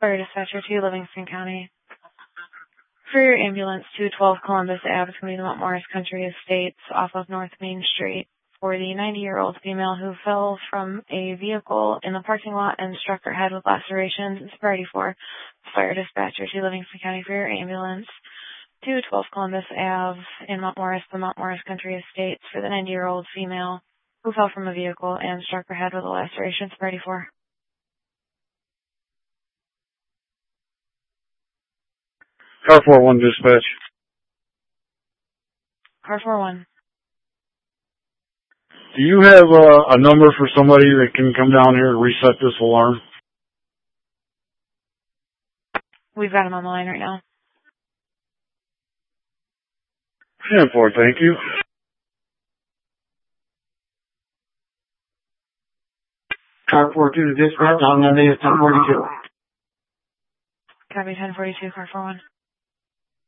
Fire dispatcher to Livingston County. For your ambulance, 212 Columbus Ave, it's going to be the Mount Morris Country Estates off of North Main Street, for the 90-year-old female who fell from a vehicle in the parking lot and struck her head with lacerations. It's priority 4. Fire dispatcher to Livingston County for your ambulance, 212 Columbus Ave in Mount Morris, the Mount Morris Country Estates, for the 90-year-old female who fell from a vehicle and struck her head with a laceration. It's priority 4. Car 4-1 dispatch. Car 4-1. Do you have a number for somebody that can come down here and reset this alarm? We've got him on the line right now. 10-4, thank you. Car 4-2 to dispatch, on Monday at 10:42. Copy 1042, car 4-1.